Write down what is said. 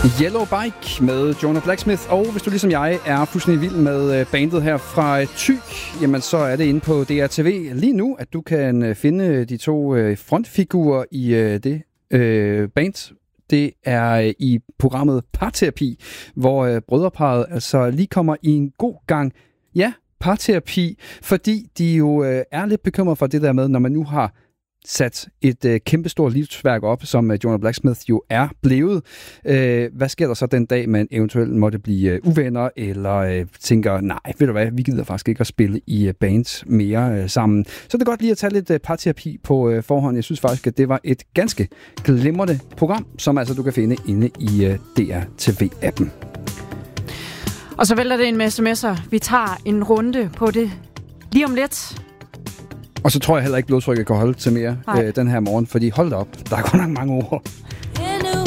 Yellow Bike med Jonah Blacksmith, og hvis du ligesom jeg er fuldstændig vild med bandet her fra Thy, jamen så er det inde på DRTV lige nu, at du kan finde de to frontfigurer i det band. Det er i programmet Parterapi, hvor brødreparret altså lige kommer i en god gang, parterapi, fordi de jo er lidt bekymret for det der med, når man nu har sat et kæmpestort livsværk op, som Jonah Blacksmith jo er blevet. Hvad sker der så den dag, man eventuelt måtte blive uvenner, eller tænker, nej, ved du hvad, vi gider faktisk ikke at spille i band mere sammen. Så det er godt lige at tage lidt parterapi på forhånd. Jeg synes faktisk, at det var et ganske glimrende program, som altså du kan finde inde i DRTV-appen. Og så vælter det en med sms'er. Vi tager en runde på det lige om lidt. Og så tror jeg heller ikke, blodtrykket kan holde til mere den her morgen, fordi hold da op, der er godt nok mange ord.